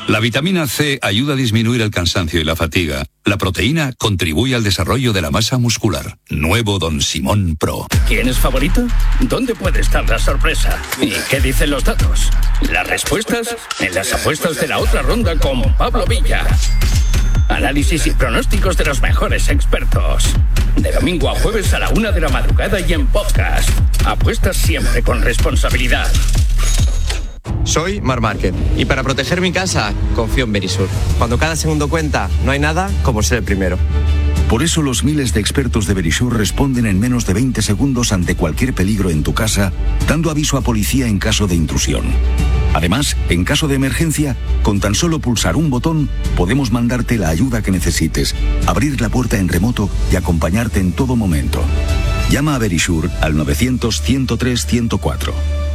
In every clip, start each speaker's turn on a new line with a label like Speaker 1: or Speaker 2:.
Speaker 1: La vitamina C ayuda a disminuir el cansancio y la fatiga. La proteína contribuye al desarrollo de la masa muscular. Nuevo Don Simón Pro.
Speaker 2: ¿Quién es favorito? ¿Dónde puede estar la sorpresa? ¿Y qué dicen los datos? Las respuestas en las apuestas de la otra ronda con Pablo Villa. Análisis y pronósticos de los mejores expertos. De domingo a jueves a la 1 de la madrugada y en podcast. Apuestas siempre con responsabilidad.
Speaker 3: Soy Marc Márquez y para proteger mi casa confío en Verisur. Cuando cada segundo cuenta, no hay nada como ser el primero.
Speaker 4: Por eso los miles de expertos de Verisur responden en menos de 20 segundos ante cualquier peligro en tu casa, dando aviso a policía en caso de intrusión. Además, en caso de emergencia, con tan solo pulsar un botón, podemos mandarte la ayuda que necesites, abrir la puerta en remoto y acompañarte en todo momento. Llama a Verisur al 900-103-104.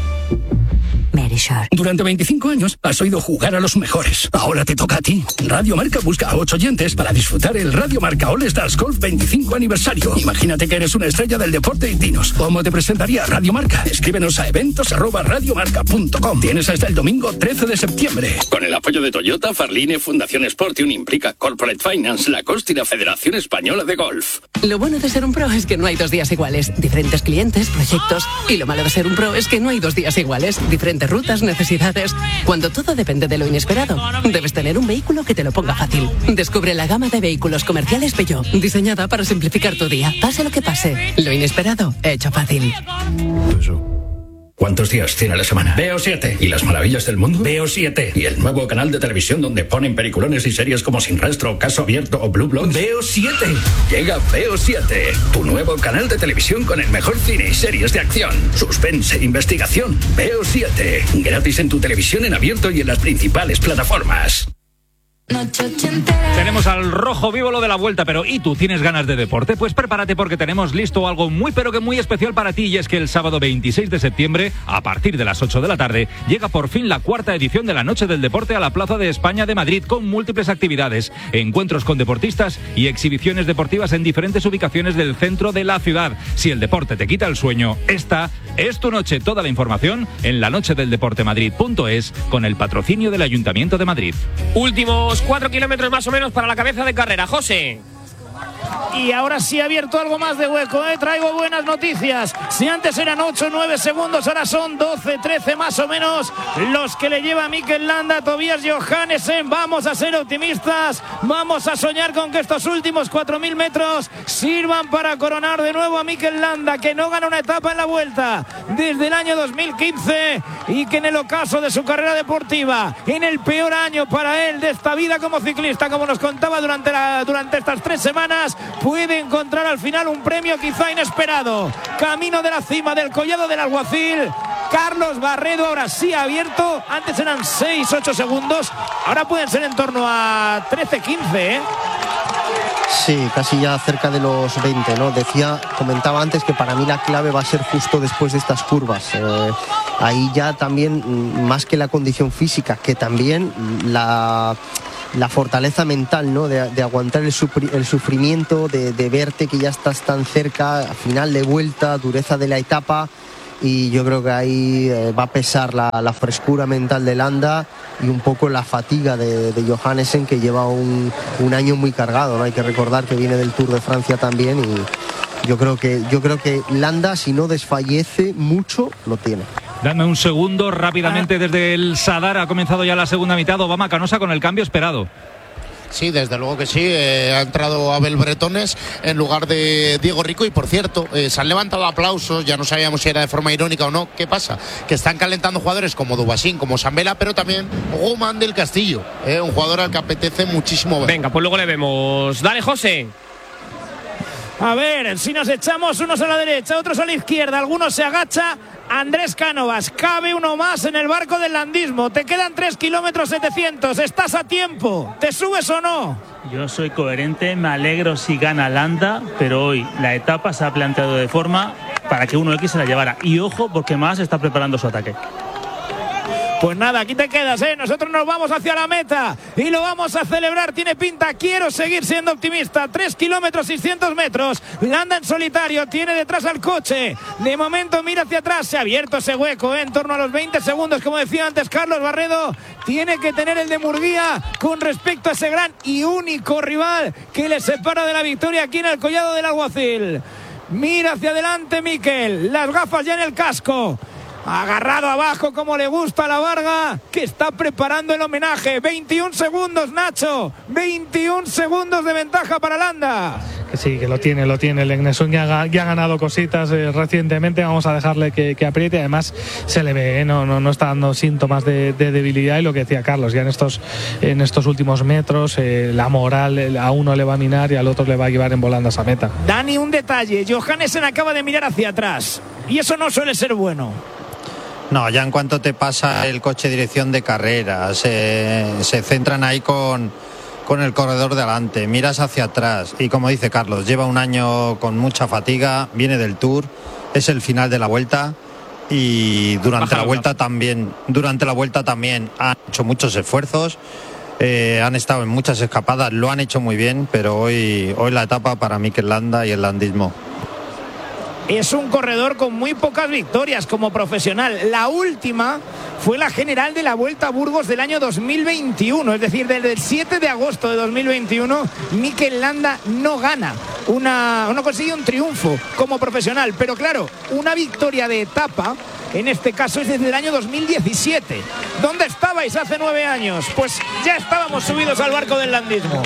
Speaker 5: Verisur.
Speaker 2: Durante 25 años has oído jugar a los mejores. Ahora te toca a ti. Radio Marca busca a 8 oyentes para disfrutar el Radio Marca All Stars Golf 25 aniversario. Imagínate que eres una estrella del deporte y dinos, ¿cómo te presentaría Radio Marca? Escríbenos a eventos@radiomarca.com. Tienes hasta el domingo 13 de septiembre. Con el apoyo de Toyota, Farline, Fundación Sportium, Implica, Corporate Finance, Lacoste y la Federación Española de Golf.
Speaker 6: Lo bueno de ser un pro es que no hay 2 días iguales. Diferentes clientes, proyectos. Y lo malo de ser un pro es que no hay 2 días iguales. Diferentes rutas, necesidades. Cuando todo depende de lo inesperado, debes tener un vehículo que te lo ponga fácil. Descubre la gama de vehículos comerciales Peugeot, diseñada para simplificar tu día. Pase lo que pase, lo inesperado, hecho fácil.
Speaker 2: ¿Cuántos días tiene la semana? Veo 7. ¿Y las maravillas del mundo? Veo 7. ¿Y el nuevo canal de televisión donde ponen peliculones y series como Sin Rastro, Caso Abierto o Blue Bloods? Veo 7. Llega Veo 7, tu nuevo canal de televisión con el mejor cine y series de acción, suspense, investigación. Veo 7. Gratis en tu televisión en abierto y en las principales plataformas.
Speaker 7: Tenemos al rojo vivo lo de la vuelta, pero ¿y tú tienes ganas de deporte? Pues prepárate porque tenemos listo algo muy pero que muy especial para ti, y es que el sábado 26 de septiembre, a partir de las 8 de la tarde, llega por fin la 4ª edición de la Noche del Deporte a la Plaza de España de Madrid, con múltiples actividades, encuentros con deportistas y exhibiciones deportivas en diferentes ubicaciones del centro de la ciudad. Si el deporte te quita el sueño, esta es tu noche. Toda la información en lanochedeldeportemadrid.es con el patrocinio del Ayuntamiento de Madrid.
Speaker 8: Últimos 4 kilómetros más o menos para la cabeza de carrera, José.
Speaker 9: Y ahora sí ha abierto algo más de hueco, traigo buenas noticias. Si antes eran 8 o 9 segundos, ahora son 12, 13 más o menos los que le lleva Mikel Landa, Tobias Johannesen. Vamos a ser optimistas, vamos a soñar con que estos últimos 4.000 metros sirvan para coronar de nuevo a Mikel Landa, que no gana una etapa en la Vuelta desde el año 2015 y que en el ocaso de su carrera deportiva, en el peor año para él de esta vida como ciclista, como nos contaba durante estas 3 semanas, puede encontrar al final un premio quizá inesperado. Camino de la cima del Collado del Alguacil, Carlos Barredo ahora sí ha abierto. Antes eran 6-8 segundos, ahora pueden ser en torno a 13-15,
Speaker 10: Sí, casi ya cerca de los 20, ¿no? Comentaba antes que para mí la clave va a ser justo después de estas curvas. Ahí ya también, más que la condición física, que también la fortaleza mental, ¿no? De aguantar el sufrimiento, de verte que ya estás tan cerca, final de vuelta, dureza de la etapa. Y yo creo que ahí va a pesar la frescura mental de Landa y un poco la fatiga de Johannesen, que lleva un año muy cargado, ¿no? Hay que recordar que viene del Tour de Francia también, y yo creo que Landa, si no desfallece mucho, lo tiene.
Speaker 7: Dame un segundo, rápidamente desde el Sadar ha comenzado ya la segunda mitad. Obama Canosa con el cambio esperado.
Speaker 11: Sí, desde luego que sí, ha entrado Abel Bretones en lugar de Diego Rico, y por cierto, se han levantado aplausos, ya no sabíamos si era de forma irónica o no. ¿Qué pasa? Que están calentando jugadores como Dubasín, como Sambela, pero también Roman del Castillo, un jugador al que apetece muchísimo ver.
Speaker 8: Venga, pues luego le vemos. Dale, José.
Speaker 9: A ver, si nos echamos unos a la derecha, otros a la izquierda, algunos se agacha. Andrés Cánovas, cabe uno más en el barco del landismo. Te quedan 3 kilómetros 700, estás a tiempo. ¿Te subes o no?
Speaker 12: Yo soy coherente, me alegro si gana Landa, pero hoy la etapa se ha planteado de forma para que 1X se la llevara. Y ojo, porque más está preparando su ataque.
Speaker 9: Pues nada, aquí te quedas, nosotros nos vamos hacia la meta y lo vamos a celebrar, tiene pinta. Quiero seguir siendo optimista. 3 kilómetros 600 metros, Landa en solitario, tiene detrás al coche, de momento mira hacia atrás, se ha abierto ese hueco, en torno a los 20 segundos, como decía antes Carlos Barredo, tiene que tener el de Murguía con respecto a ese gran y único rival que le separa de la victoria aquí en el Collado del Alguacil. Mira hacia adelante Mikel, las gafas ya en el casco, agarrado abajo como le gusta a la Varga, que está preparando el homenaje. 21 segundos, Nacho, 21 segundos de ventaja para Landa.
Speaker 5: Que sí, que lo tiene el Egnesund, ya ha ganado cositas recientemente. Vamos a dejarle que apriete. Además se le ve, no está dando síntomas de debilidad, y lo que decía Carlos, ya en estos últimos metros la moral a uno le va a minar y al otro le va a llevar en volandas a meta.
Speaker 9: Dani, un detalle, Johannesen acaba de mirar hacia atrás y eso no suele ser bueno.
Speaker 13: No, ya en cuanto te pasa el coche dirección de carrera, se centran ahí con el corredor de adelante, miras hacia atrás y, como dice Carlos, lleva un año con mucha fatiga, viene del Tour, es el final de la Vuelta y durante la Vuelta también han hecho muchos esfuerzos, han estado en muchas escapadas, lo han hecho muy bien, pero hoy la etapa para Mikel Landa y el landismo.
Speaker 9: Es un corredor con muy pocas victorias como profesional. La última fue la general de la Vuelta a Burgos del año 2021. Es decir, desde el 7 de agosto de 2021, Mikel Landa no gana. No consigue un triunfo como profesional. Pero claro, una victoria de etapa, en este caso es desde el año 2017. ¿Dónde estabais hace 9 años? Pues ya estábamos subidos al barco del landismo.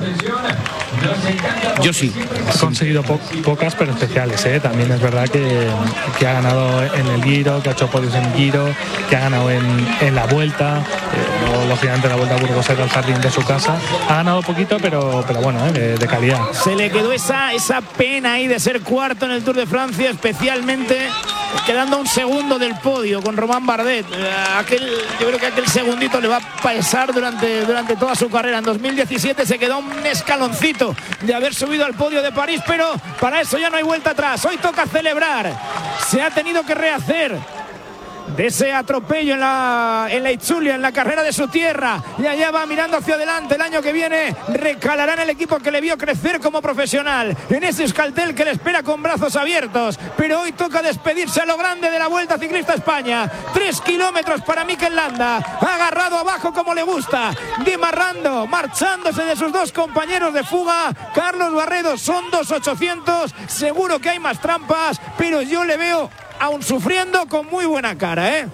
Speaker 5: Yo sí. Ha conseguido pocas, pero especiales, ¿eh? También es verdad que ha ganado en el Giro, que ha hecho podios en Giro, que ha ganado en la Vuelta. Lógicamente la Vuelta a Burgos era el jardín de su casa. Ha ganado poquito, pero bueno, de calidad.
Speaker 9: Se le quedó esa pena ahí de ser cuarto en el Tour de Francia, especialmente quedando un segundo del podio con Román Bardet. Yo creo que aquel segundito le va a pesar durante toda su carrera. En 2017 se quedó un escaloncito de haber subido al podio de París, pero para eso ya no hay vuelta atrás. Hoy toca celebrar. Se ha tenido que rehacer de ese atropello en la Itzulia, en la carrera de su tierra, y allá va mirando hacia adelante. El año que viene recalará en el equipo que le vio crecer como profesional, en ese Euskaltel que le espera con brazos abiertos. Pero hoy toca despedirse a lo grande de la Vuelta Ciclista España. 3 kilómetros para Mikel Landa, agarrado abajo como le gusta, demarrando, marchándose de sus dos compañeros de fuga. Carlos Barredo, son 2.800, seguro que hay más trampas, pero yo le veo aún sufriendo con muy buena cara, ¿eh?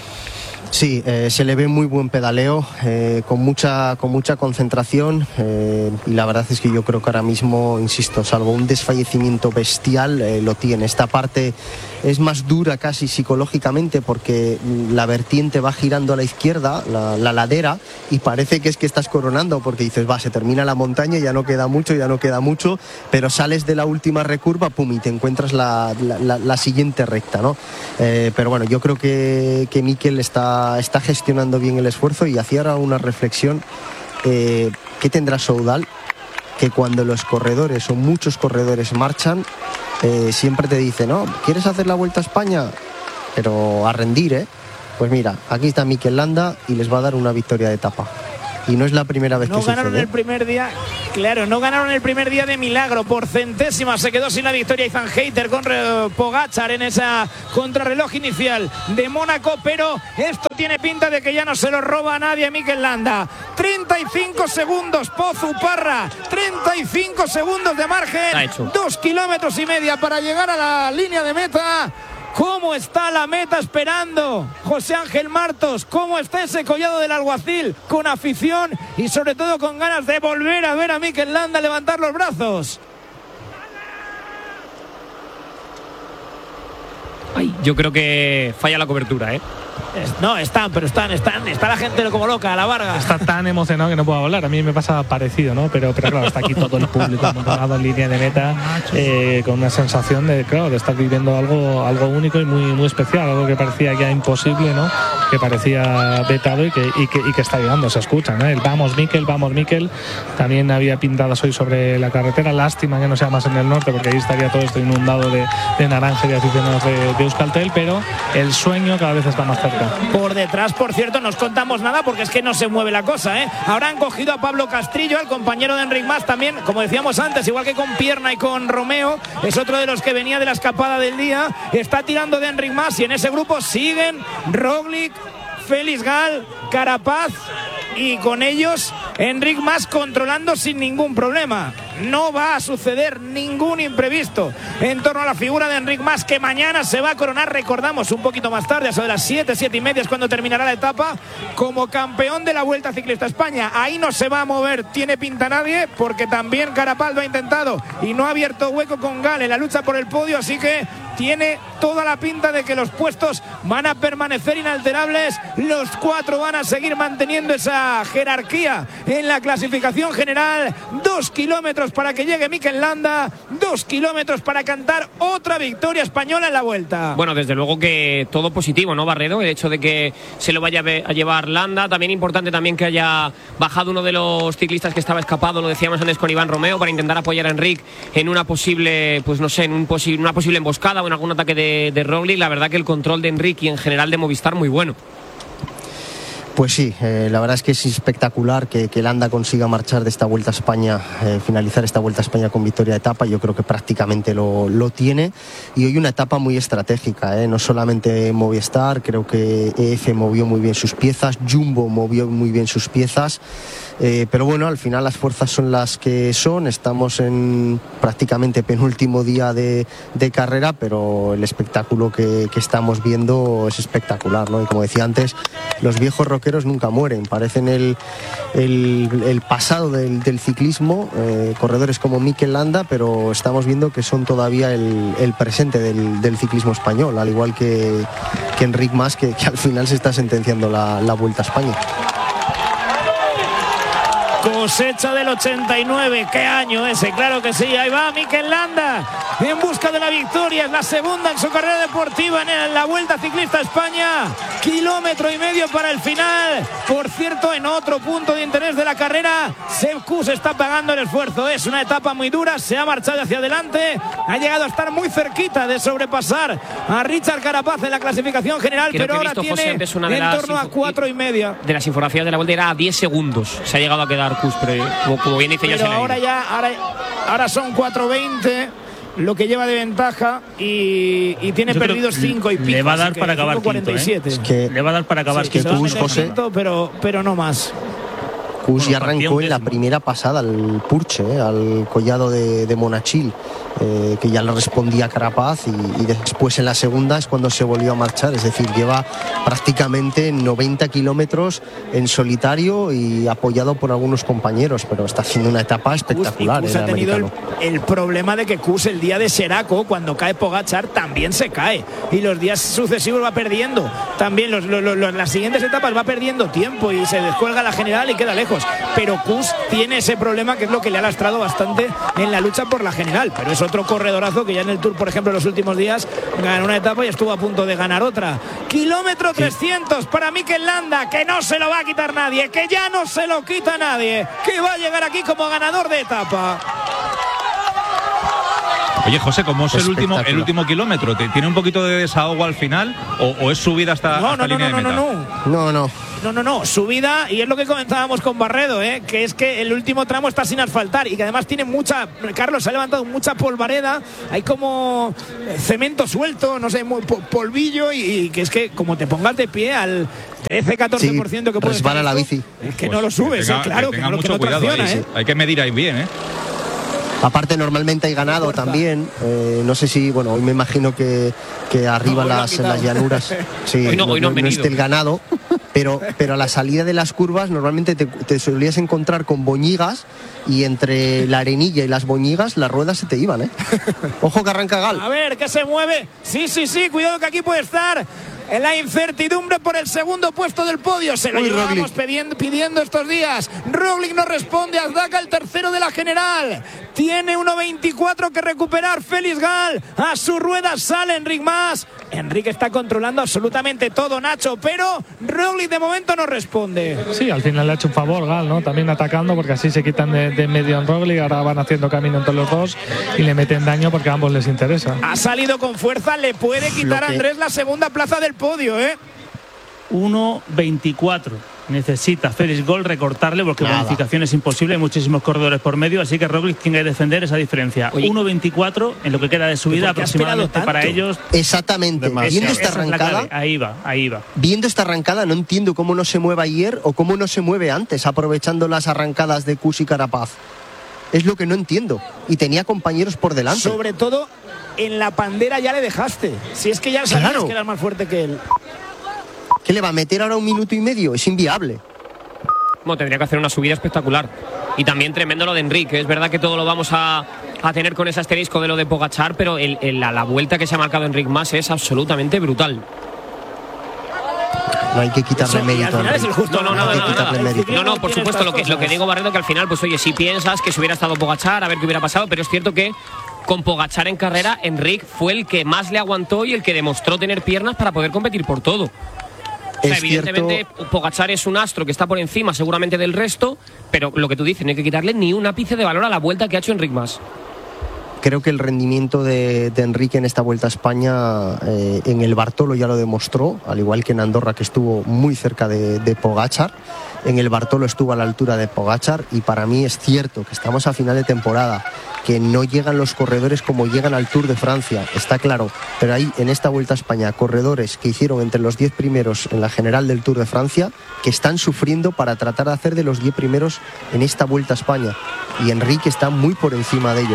Speaker 10: Sí, se le ve muy buen pedaleo, con mucha concentración, y la verdad es que yo creo que ahora mismo, insisto, salvo un desfallecimiento bestial, lo tiene. Esta parte es más dura casi psicológicamente porque la vertiente va girando a la izquierda, la ladera, y parece que estás coronando porque dices, se termina la montaña, ya no queda mucho, pero sales de la última recurva, pum, y te encuentras la siguiente recta, ¿no? Pero bueno, yo creo que Mikel está gestionando bien el esfuerzo, y hacía ahora una reflexión. ¿Qué tendrá Soudal? Que cuando los corredores o muchos corredores marchan, siempre te dice, ¿no? ¿Quieres hacer la Vuelta a España? Pero a rendir, ¿eh? Pues mira, aquí está Mikel Landa y les va a dar una victoria de etapa. Y no es la primera vez que sucede. No ganaron el primer día,
Speaker 9: claro, no ganaron el primer día de milagro. Por centésimas se quedó sin la victoria Ethan Hayter con Pogačar en esa contrarreloj inicial de Mónaco, pero esto tiene pinta de que ya no se lo roba a nadie a Mikel Landa. 35 segundos, Pozu Parra, 35 segundos de margen, 2 kilómetros y medio para llegar a la línea de meta. ¿Cómo está la meta esperando José Ángel Martos? ¿Cómo está ese Collado del Alguacil? Con afición y sobre todo con ganas de volver a ver a Mikel Landa levantar los brazos.
Speaker 8: Yo creo que falla la cobertura, ¿eh?
Speaker 9: No, está la gente como loca, la Varga.
Speaker 5: Está tan emocionado que no puedo hablar. A mí me pasa parecido, ¿no? Pero claro, está aquí todo el público amontonado en línea de meta, con una sensación de estar viviendo algo único y muy especial, algo que parecía ya imposible, ¿no? Que parecía vetado y que está llegando, se escucha, ¿no? El vamos Mikel. También había pintadas hoy sobre la carretera. Lástima que no sea más en el norte, porque ahí estaría todo esto inundado de naranja y de aficionados de Euskaltel, pero el sueño cada vez está más cerca.
Speaker 9: Por detrás, por cierto, no os contamos nada porque es que no se mueve la cosa, ¿eh? Ahora han cogido a Pablo Castrillo, al compañero de Enric Mas, también, como decíamos antes, igual que con Pierna y con Romeo, es otro de los que venía de la escapada del día, está tirando de Enric Mas, y en ese grupo siguen Roglic, Félix Gal, Carapaz y con ellos Enric Mas controlando sin ningún problema. No va a suceder ningún imprevisto en torno a la figura de Enric Mas, que mañana se va a coronar, recordamos, un poquito más tarde, a eso de las 7:30 es cuando terminará la etapa, como campeón de la Vuelta Ciclista a España. Ahí no se va a mover, tiene pinta nadie, porque también Carapaz lo ha intentado y no ha abierto hueco con Gal en la lucha por el podio, así que tiene toda la pinta de que los puestos van a permanecer inalterables. Los 4 van a seguir manteniendo esa jerarquía en la clasificación general. 2 kilómetros para que llegue Mikel Landa, 2 kilómetros para cantar otra victoria española en la Vuelta.
Speaker 8: Bueno, desde luego que todo positivo, ¿no, Barredo? El hecho de que se lo vaya a llevar Landa. También importante también que haya bajado uno de los ciclistas que estaba escapado, lo decíamos antes con Iván Romeo, para intentar apoyar a Enric en una posible, pues no sé, en una posible emboscada o en algún ataque de Roglic. La verdad que el control de Enric y en general de Movistar muy bueno.
Speaker 10: Pues sí, la verdad es que es espectacular que Landa consiga marchar de esta Vuelta a España, finalizar esta Vuelta a España con victoria de etapa. Yo creo que prácticamente lo tiene, y hoy una etapa muy estratégica, no solamente Movistar, creo que EF movió muy bien sus piezas, Jumbo movió muy bien sus piezas, pero bueno, al final las fuerzas son las que son. Estamos en prácticamente penúltimo día de carrera, pero el espectáculo que estamos viendo es espectacular, ¿no? Y como decía antes, los viejos rockeros nunca mueren, parecen el pasado del ciclismo, corredores como Mikel Landa, pero estamos viendo que son todavía el presente del ciclismo español, al igual que Enric Mas, que al final se está sentenciando la Vuelta a España.
Speaker 9: Cosecha del 89, qué año ese, claro que sí. Ahí va Mikel Landa en busca de la victoria, es la segunda en su carrera deportiva en la Vuelta Ciclista a España. 1,5 kilómetros para el final. Por cierto, en otro punto de interés de la carrera, Sepp Kuss está pagando el esfuerzo. Es una etapa muy dura, se ha marchado hacia adelante, ha llegado a estar muy cerquita de sobrepasar a Richard Carapaz en la clasificación general. Creo pero ahora tiene en torno a 4,5.
Speaker 8: De las infografías de la Vuelta era a 10 segundos. Se ha llegado a quedar Kuss, pero como bien dice
Speaker 9: pero ahora son 4,20 lo que lleva de ventaja, y tiene perdidos 5 y pico.
Speaker 12: Le va a dar para acabar
Speaker 10: 47. Es que
Speaker 12: le va a dar para acabar
Speaker 10: Kuss, José,
Speaker 9: pero no más.
Speaker 10: Kuss ya arrancó en la primera pasada al Purche, al collado de Monachil, que ya le respondía Carapaz, y después en la segunda es cuando se volvió a marchar. Es decir, lleva prácticamente 90 kilómetros en solitario y apoyado por algunos compañeros, pero está haciendo una etapa espectacular.
Speaker 9: Kuss ha tenido el problema de que Kuss el día de Seraco, cuando cae Pogačar, también se cae, y los días sucesivos va perdiendo también las siguientes etapas va perdiendo tiempo y se descuelga la general y queda lejos. Pero Kuss tiene ese problema, que es lo que le ha lastrado bastante en la lucha por la general, pero es otro corredorazo que ya en el Tour, por ejemplo, en los últimos días ganó una etapa y estuvo a punto de ganar otra. 300 para Mikel Landa, que no se lo va a quitar nadie, que ya no se lo quita nadie, que va a llegar aquí como ganador de etapa.
Speaker 7: Oye, José, ¿cómo es el último kilómetro? ¿Tiene un poquito de desahogo al final o es subida hasta línea de meta?
Speaker 10: No,
Speaker 9: subida, y es lo que comentábamos con Barredo, que es que el último tramo está sin asfaltar y que además tiene Carlos ha levantado mucha polvareda, hay como cemento suelto, no sé, polvillo, y que es que como te pongas de pie al 13-14% que puedes
Speaker 10: resbala la bici.
Speaker 9: Es que no lo subes, claro, que no tracciona,
Speaker 7: ahí, hay que medir ahí bien,
Speaker 10: Aparte, normalmente hay ganado también. No sé si, bueno, hoy me imagino que arriba en las llanuras sí, no esté el ganado, pero a la salida de las curvas normalmente te solías encontrar con boñigas, y entre la arenilla y las boñigas las ruedas se te iban, Ojo que arranca Gal.
Speaker 9: A ver, que se mueve. Sí, cuidado que aquí puede estar en la incertidumbre por el segundo puesto del podio. Se lo llevamos pidiendo estos días. Roglic no responde, Azdaca el tercero de la general. Tiene 1,24 que recuperar Félix Gal. A su rueda sale Enric Mas. Enric está controlando absolutamente todo, Nacho, pero Roglic de momento no responde.
Speaker 5: Sí, al final le ha hecho un favor Gal, ¿no? También atacando, porque así se quitan de medio en Roglic. Ahora van haciendo camino entre los dos y le meten daño porque a ambos les interesa.
Speaker 9: Ha salido con fuerza, le puede quitar a Andrés la segunda plaza del podio,
Speaker 12: 1,24 necesita Félix Gol recortarle porque bonificación es imposible, hay muchísimos corredores por medio, así que Roglic tiene que defender esa diferencia. 1.24 en lo que queda de subida aproximadamente para ellos.
Speaker 10: Exactamente. Viendo esta arrancada,
Speaker 12: ahí va.
Speaker 10: Viendo esta arrancada no entiendo cómo no se mueve ayer o cómo no se mueve antes, aprovechando las arrancadas de Kuss y Carapaz. Es lo que no entiendo. Y tenía compañeros por delante.
Speaker 9: Sobre todo en la pandera ya le dejaste. Si es que ya sabías que eras más fuerte que él.
Speaker 10: ¿Qué le va a meter ahora 1 minuto y medio? Es inviable.
Speaker 8: Bueno, tendría que hacer una subida espectacular. Y también tremendo lo de Enric. Es verdad que todo lo vamos a tener con ese asterisco de lo de Pogačar, pero la vuelta que se ha marcado Enric Mas es absolutamente brutal.
Speaker 10: No hay que quitarle mérito.
Speaker 8: No, por supuesto. Lo que digo, Barredo, que al final, pues oye, si piensas que si hubiera estado Pogačar, a ver qué hubiera pasado, pero es cierto que con Pogačar en carrera, Enric fue el que más le aguantó y el que demostró tener piernas para poder competir por todo. O sea, evidentemente, Pogačar es un astro que está por encima seguramente del resto, pero lo que tú dices, no hay que quitarle ni un ápice de valor a la vuelta que ha hecho Enric Mas.
Speaker 10: Creo que el rendimiento de Enrique en esta Vuelta a España en el Bartolo ya lo demostró, al igual que en Andorra, que estuvo muy cerca de Pogačar. En el Bartolo estuvo a la altura de Pogačar y para mí es cierto que estamos a final de temporada, que no llegan los corredores como llegan al Tour de Francia, está claro, pero hay en esta Vuelta a España corredores que hicieron entre los 10 primeros en la general del Tour de Francia que están sufriendo para tratar de hacer de los 10 primeros en esta Vuelta a España y Enrique está muy por encima de ellos.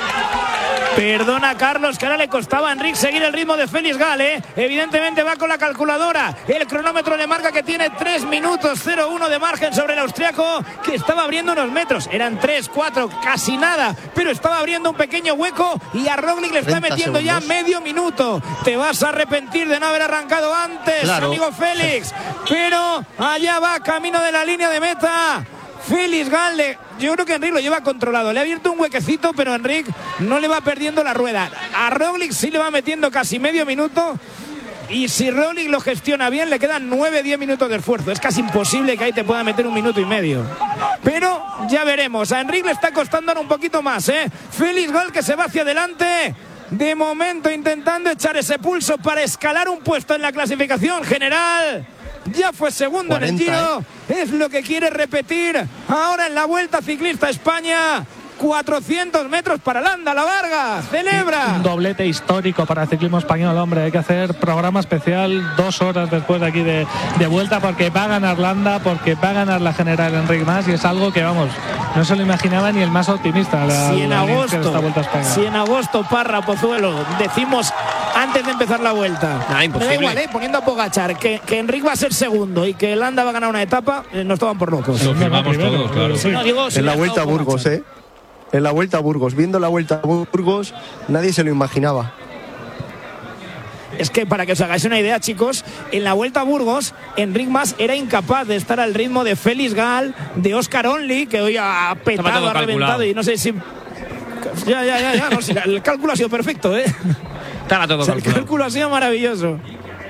Speaker 9: Perdona, Carlos, que ahora le costaba a Enric seguir el ritmo de Félix Gal, ¿eh? Evidentemente va con la calculadora. El cronómetro le marca que tiene 3 minutos 01 de margen sobre el austriaco, que estaba abriendo unos metros. Eran 3, 4, casi nada, pero estaba abriendo un pequeño hueco y a Roglic le está metiendo ya medio minuto. Te vas a arrepentir de no haber arrancado antes, amigo Félix. Pero allá va, camino de la línea de meta. Félix Gal, yo creo que Enric lo lleva controlado. Le ha abierto un huequecito, pero Enric no le va perdiendo la rueda. A Roglic sí le va metiendo casi medio minuto. Y si Roglic lo gestiona bien, le quedan 9-10 minutos de esfuerzo. Es casi imposible que ahí te pueda meter 1 minuto y medio. Pero ya veremos. A Enric le está costando ahora un poquito más, ¿eh? Félix Gal que se va hacia adelante. De momento intentando echar ese pulso para escalar un puesto en la clasificación general. Ya fue segundo 40, en el Giro, es lo que quiere repetir ahora en la Vuelta Ciclista España. 400 metros para Landa, la Varga, celebra.
Speaker 5: Un doblete histórico para el ciclismo español, hombre. Hay que hacer programa especial 2 horas después de aquí de vuelta, porque va a ganar Landa, porque va a ganar la general Enric Mas, y es algo que, vamos, no se lo imaginaba ni el más optimista.
Speaker 9: Si en agosto, Parra, Pozuelo, decimos antes de empezar la Vuelta,
Speaker 8: imposible.
Speaker 9: Da igual, poniendo a Pogačar que Enric va a ser segundo y que Landa va a ganar una etapa, nos toman por locos.
Speaker 7: Lo firmamos todos, claro.
Speaker 10: En la Vuelta a Burgos, En la Vuelta a Burgos, viendo la Vuelta a Burgos, nadie se lo imaginaba.
Speaker 9: Es que para que os hagáis una idea, chicos, en la Vuelta a Burgos, Enric Mas era incapaz de estar al ritmo de Félix Gal, de Oscar Only, que hoy ha petado, ha reventado, y no sé si... Ya, no, si el cálculo ha sido perfecto,
Speaker 8: Estaba todo calculado.
Speaker 9: El cálculo ha sido maravilloso.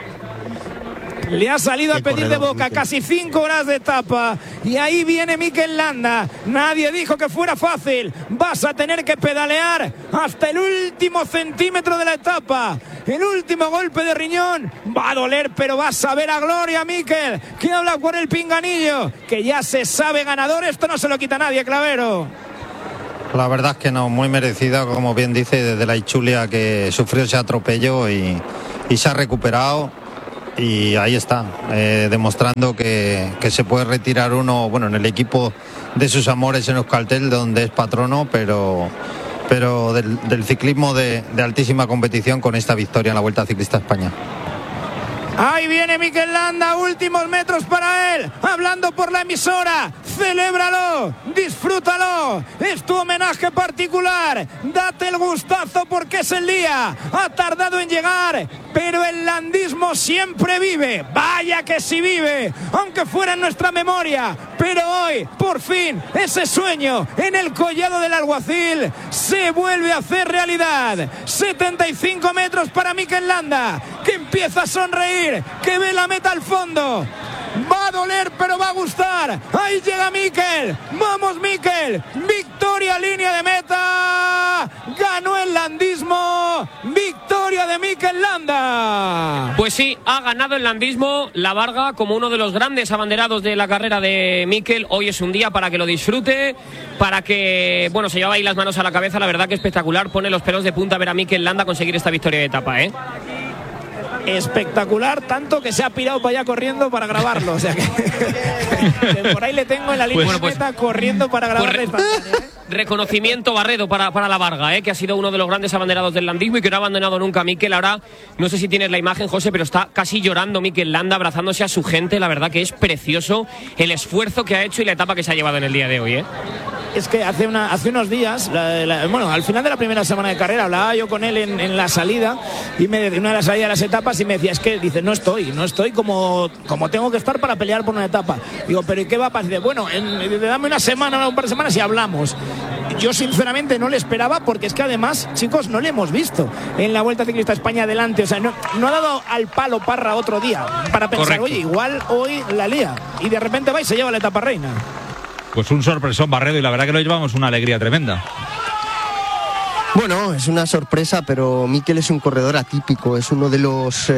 Speaker 9: Le ha salido a pedir de boca, casi 5 horas de etapa. Y ahí viene Mikel Landa. Nadie dijo que fuera fácil. Vas a tener que pedalear hasta el último centímetro de la etapa. El último golpe de riñón. Va a doler, pero vas a ver a gloria, Mikel, que habla por el pinganillo, que ya se sabe ganador. Esto no se lo quita nadie, Clavero.
Speaker 13: La verdad es que no, muy merecida, como bien dice, desde la Ichulia, que sufrió ese atropello y se ha recuperado. Y ahí está, demostrando que se puede retirar uno, bueno, en el equipo de sus amores en Euskaltel, donde es patrono, pero del ciclismo de altísima competición, con esta victoria en la Vuelta Ciclista a España.
Speaker 9: Ahí viene Mikel Landa, últimos metros para él, hablando por la emisora. Celébralo, disfrútalo, es tu homenaje particular. Date el gustazo porque es el día. Ha tardado en llegar, pero el landismo siempre vive. Vaya que sí vive, aunque fuera en nuestra memoria. Pero hoy, por fin, ese sueño en el collado del Alguacil se vuelve a hacer realidad. 75 metros para Mikel Landa, que empieza a sonreír, que ve la meta al fondo. Va a doler, pero va a gustar. Ahí llega Mikel. Vamos, Mikel. Victoria, línea de meta. Ganó el landismo. Victoria de Mikel Landa. Landa.
Speaker 8: Pues sí, ha ganado el landismo la Varga como uno de los grandes abanderados de la carrera de Mikel. Hoy es un día para que lo disfrute, para que, bueno, se lleva ahí las manos a la cabeza. La verdad que espectacular, pone los pelos de punta a ver a Mikel Landa conseguir esta victoria de etapa,
Speaker 9: Espectacular, tanto que se ha pirado para allá corriendo para grabarlo. O sea que por ahí le tengo en la línea de meta corriendo para grabar esta.
Speaker 8: Reconocimiento, Barredo, para la Varga, que ha sido uno de los grandes abanderados del landismo y que no ha abandonado nunca a Mikel. Ahora, no sé si tienes la imagen, José, pero está casi llorando Mikel Landa, abrazándose a su gente. La verdad que es precioso el esfuerzo que ha hecho y la etapa que se ha llevado en el día de hoy,
Speaker 9: Es que hace unos días, bueno, al final de la primera semana de carrera, hablaba yo con él en la salida, y una de las salidas de las etapas, y me decía, es que, dice, no estoy como tengo que estar para pelear por una etapa. Digo, pero ¿y qué va a pasar? Dice, bueno, dame una semana, un par de semanas y hablamos. Yo sinceramente no le esperaba, porque es que además, chicos, no le hemos visto en la Vuelta Ciclista España adelante. O sea, no ha dado al palo Parra otro día para pensar, oye, igual hoy la lía, y de repente va y se lleva la etapa reina.
Speaker 7: Pues un sorpresón, Barredo, y la verdad que lo llevamos una alegría tremenda.
Speaker 10: Bueno, es una sorpresa, pero Mikel es un corredor atípico, es uno de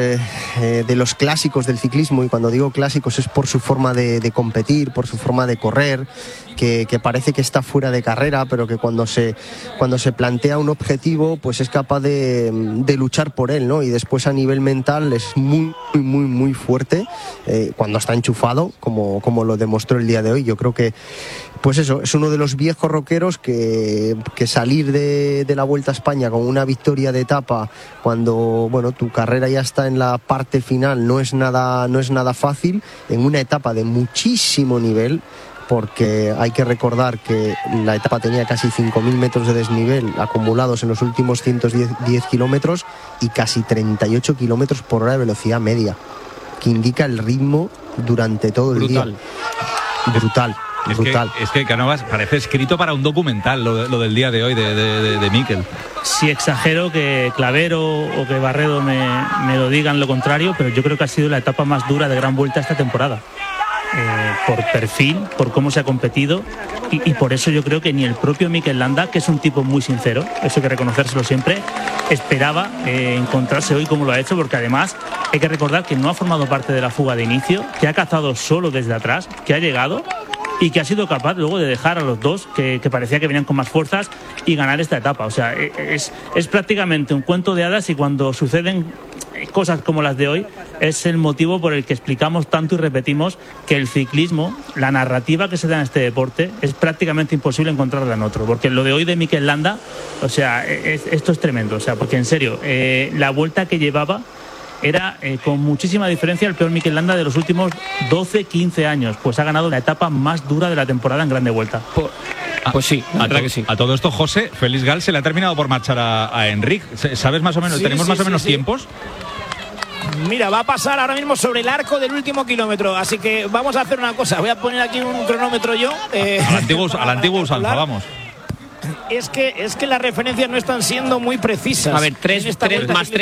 Speaker 10: los clásicos del ciclismo, y cuando digo clásicos es por su forma de competir, por su forma de correr, que parece que está fuera de carrera, pero que cuando se plantea un objetivo, pues es capaz de luchar por él, ¿no? Y después a nivel mental es muy, muy, muy fuerte cuando está enchufado, como lo demostró el día de hoy. Yo creo que, pues eso, es uno de los viejos rockeros que salir de la Vuelta a España con una victoria de etapa cuando, bueno, tu carrera ya está en la parte final, no es nada fácil, en una etapa de muchísimo nivel, porque hay que recordar que la etapa tenía casi 5.000 metros de desnivel acumulados en los últimos 110 kilómetros y casi 38 kilómetros por hora de velocidad media, que indica el ritmo durante todo el día. Brutal.
Speaker 7: Es que Cánovas parece escrito para un documental lo del día de hoy de Mikel.
Speaker 12: Si exagero que Clavero o que Barredo me lo digan lo contrario, pero yo creo que ha sido la etapa más dura de Gran Vuelta esta temporada. Por perfil, por cómo se ha competido, y por eso yo creo que ni el propio Mikel Landa, que es un tipo muy sincero, eso hay que reconocérselo siempre, esperaba encontrarse hoy como lo ha hecho, porque además hay que recordar que no ha formado parte de la fuga de inicio, que ha cazado solo desde atrás, que ha llegado y que ha sido capaz luego de dejar a los dos que parecía que venían con más fuerzas y ganar esta etapa. O sea, es prácticamente un cuento de hadas, y cuando suceden cosas como las de hoy es el motivo por el que explicamos tanto y repetimos que el ciclismo, la narrativa que se da en este deporte, es prácticamente imposible encontrarla en otro, porque lo de hoy de Mikel Landa, o sea, esto es tremendo, o sea, porque en serio, la vuelta que llevaba era con muchísima diferencia el peor Mikel Landa de los últimos 12-15 años, pues ha ganado la etapa más dura de la temporada en Grande Vuelta.
Speaker 8: Pues sí, la verdad que sí.
Speaker 7: A todo esto, José, Félix Gall se le ha terminado por marchar a Enric. ¿Sabes más o menos?
Speaker 9: Sí,
Speaker 7: ¿Tenemos más o menos tiempos?
Speaker 9: Mira, va a pasar ahora mismo sobre el arco del último kilómetro, así que vamos a hacer una cosa. Voy a poner aquí un cronómetro yo.
Speaker 7: A la antigua usanza, vamos.
Speaker 9: Es que las referencias no están siendo muy precisas.
Speaker 8: A ver, 3 más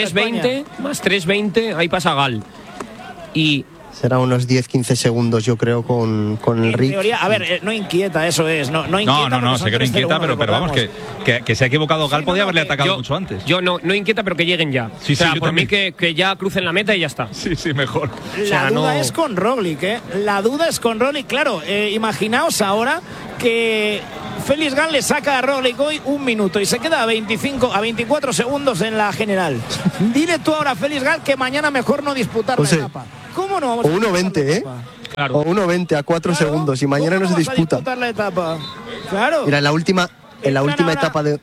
Speaker 8: 3.20, ahí pasa Gal. Y
Speaker 10: será unos 10-15 segundos, yo creo, con el Rick.
Speaker 9: Teoría, a ver, no inquieta, eso es. No inquieta.
Speaker 7: No, sé que no inquieta, pero vamos, que se ha equivocado Gal, podía haberle atacado mucho antes.
Speaker 8: Yo no inquieta, pero que lleguen ya.
Speaker 7: Sí,
Speaker 8: o sea, por
Speaker 7: también.
Speaker 8: mí que ya crucen la meta y ya está.
Speaker 7: Sí, mejor.
Speaker 9: La duda es con Roglic, La duda es con Roglic, claro. Imaginaos ahora que Félix Gall le saca a Roglic hoy un minuto y se queda a 24 segundos en la general. Dile tú ahora a Félix Gall que mañana mejor no disputar la etapa. ¿Cómo no vamos
Speaker 10: o 1.20,
Speaker 8: Claro.
Speaker 10: O 1.20 a 4 segundos y mañana no se disputa.
Speaker 9: A disputar la etapa. Claro.
Speaker 10: Mira, en la última etapa de...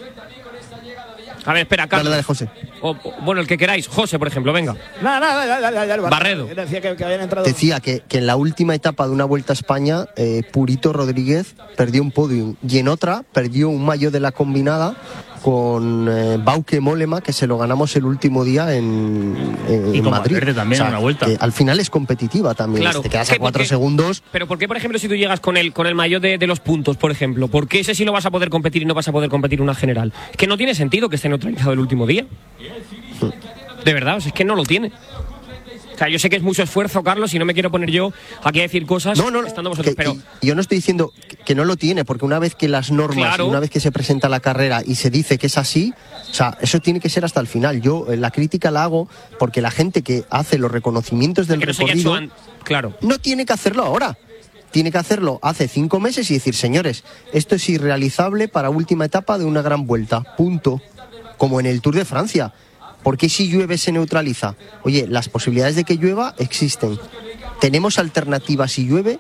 Speaker 8: A ver, espera, Carlos.
Speaker 10: Dale, José.
Speaker 8: Bueno, el que queráis. José, por ejemplo, venga.
Speaker 9: Dale.
Speaker 8: Barredo.
Speaker 10: Decía que en la última etapa de una Vuelta a España, Purito Rodríguez perdió un podium, y en otra perdió un maillot de la combinada con Bauke Mollema, que se lo ganamos el último día en Madrid.
Speaker 12: También, o sea, una vuelta.
Speaker 10: Al final es competitiva también.
Speaker 8: Claro.
Speaker 10: Te quedas a 4 segundos.
Speaker 8: Pero ¿por qué, por ejemplo, si tú llegas con el maillot de los puntos, por ejemplo, por qué ese sí lo vas a poder competir y no vas a poder competir en una general? Es que no tiene sentido que esté neutralizado el último día. De verdad, o sea, es que no lo tiene. O sea, yo sé que es mucho esfuerzo, Carlos, y no me quiero poner yo aquí a decir cosas estando vosotros, pero
Speaker 10: yo no estoy diciendo que no lo tiene, porque una vez que las normas, una vez que se presenta la carrera y se dice que es así, o sea, eso tiene que ser hasta el final. Yo la crítica la hago porque la gente que hace los reconocimientos del recorrido no tiene que hacerlo ahora. Tiene que hacerlo hace 5 meses y decir, señores, esto es irrealizable para última etapa de una gran vuelta, punto. Como en el Tour de Francia. ¿Por qué si llueve se neutraliza? Oye, las posibilidades de que llueva existen. Tenemos alternativas si llueve,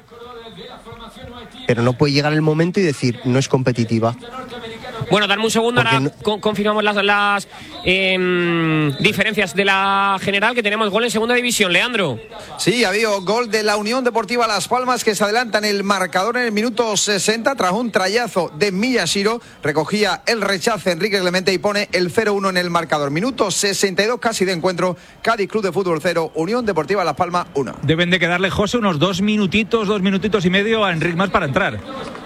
Speaker 10: pero no puede llegar el momento y decir, no es competitiva.
Speaker 8: Bueno, darme un segundo, ahora confirmamos las diferencias de la general, que tenemos gol en segunda división. Leandro.
Speaker 14: Sí, ha habido gol de la Unión Deportiva Las Palmas, que se adelanta en el marcador en el minuto 60 tras un trayazo de Miyashiro. Recogía el rechace Enrique Clemente y pone el 0-1 en el marcador. Minuto 62 casi de encuentro. Cádiz Club de Fútbol 0, Unión Deportiva Las Palmas 1.
Speaker 7: Deben de quedarle, José, unos 2 minutitos y medio a Enric Mas para entrar.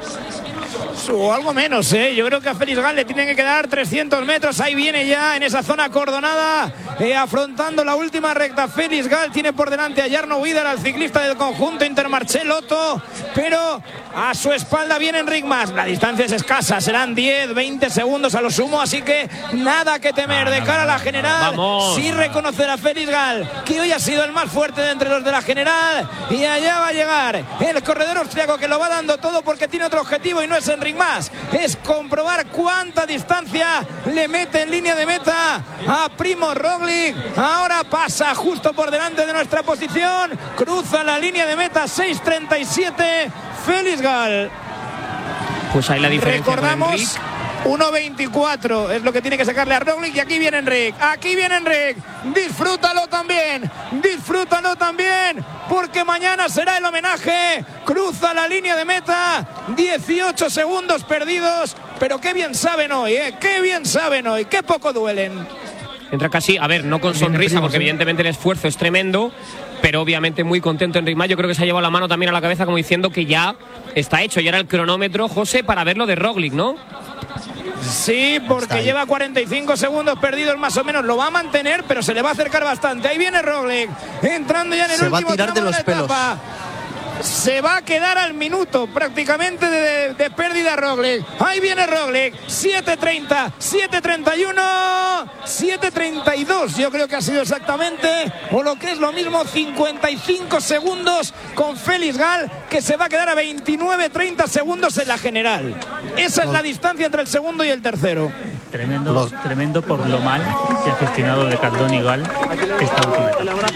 Speaker 9: O algo menos, yo creo que a Félix Gal le tienen que quedar 300 metros. Ahí viene ya en esa zona acordonada, afrontando la última recta. Félix Gal tiene por delante a Jarno Widar, al ciclista del conjunto Intermarché Lotto, pero a su espalda viene Enric Mas. La distancia es escasa, serán 10-20 segundos a lo sumo, así que nada que temer de cara a la general. Sí reconocer a Félix Gal, que hoy ha sido el más fuerte de entre los de la general, y allá va a llegar el corredor austriaco, que lo va dando todo porque tiene otro objetivo y no es Enric Mas, es comprobar cuánta distancia le mete en línea de meta a Primož Roglič. Ahora pasa justo por delante de nuestra posición, cruza la línea de meta, 6:37 Félix Gal.
Speaker 8: Pues ahí la diferencia.
Speaker 9: Recordamos, 1:24 es lo que tiene que sacarle a Roglič, y aquí viene Enric, disfrútalo también, porque mañana será el homenaje. Cruza la línea de meta, 18 segundos perdidos, pero qué bien saben hoy, qué poco duelen.
Speaker 8: Entra casi, a ver, no con sonrisa, porque evidentemente el esfuerzo es tremendo, pero obviamente muy contento Enric Mas. Yo creo que se ha llevado la mano también a la cabeza, como diciendo que ya está hecho. Y ahora el cronómetro, José, para ver lo de Roglič, ¿no?
Speaker 9: Sí, porque lleva 45 segundos perdidos más o menos. Lo va a mantener, pero se le va a acercar bastante. Ahí viene Roglič, entrando ya en el último tramo de la etapa. Se va a quedar al minuto prácticamente de pérdida Roglič. Ahí viene Roglič, 7:30, 7:31, 7:32 yo creo que ha sido exactamente, o lo que es lo mismo, 55 segundos con Félix Gal, que se va a quedar a 29-30 segundos en la general. Esa es la distancia entre el segundo y el tercero.
Speaker 12: Tremendo por lo mal que ha gestionado de Cardón y Gal esta última etapa.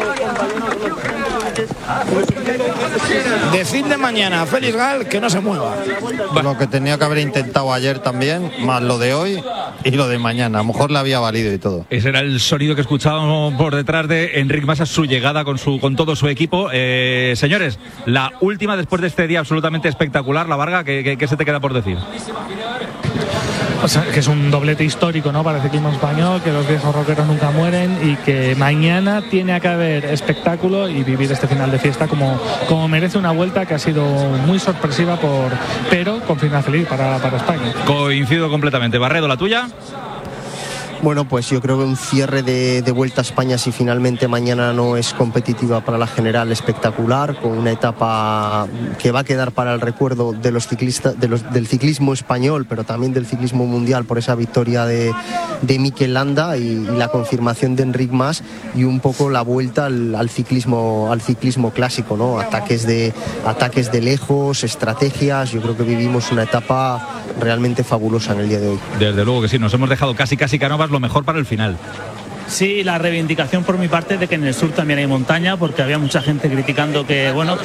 Speaker 9: Decidle mañana a Félix Gal que no se mueva.
Speaker 13: Lo que tenía que haber intentado ayer también, más lo de hoy y lo de mañana. A lo mejor le había valido y todo.
Speaker 7: Ese era el sonido que escuchábamos por detrás de Enric Mas a su llegada con todo su equipo. Señores, la última después de este día absolutamente espectacular, la Varga, ¿qué se te queda por decir?
Speaker 5: O sea, que es un doblete histórico, ¿no?, para el ciclismo español, que los viejos rockeros nunca mueren, y que mañana tiene que haber espectáculo y vivir este final de fiesta como merece una vuelta que ha sido muy sorpresiva, pero con final feliz para España.
Speaker 7: Coincido completamente. Barredo, ¿la tuya?
Speaker 10: Bueno, pues yo creo que un cierre de Vuelta a España, si finalmente mañana no es competitiva para la general, espectacular, con una etapa que va a quedar para el recuerdo de los ciclistas, del ciclismo español, pero también del ciclismo mundial, por esa victoria de Mikel Landa y la confirmación de Enric Mas, y un poco la vuelta al ciclismo clásico, ¿no? Ataques de lejos, estrategias. Yo creo que vivimos una etapa realmente fabulosa en el día de hoy.
Speaker 7: Desde luego que sí, nos hemos dejado casi Canovas lo mejor para el final.
Speaker 12: Sí, la reivindicación por mi parte de que en el sur también hay montaña, porque había mucha gente criticando que, bueno,